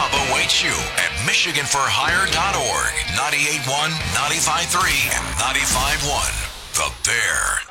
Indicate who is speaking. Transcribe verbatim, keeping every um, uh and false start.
Speaker 1: job awaits you at michigan for hire dot org. ninety-eight point one, ninety-five point three, and ninety-five point one. The Bear.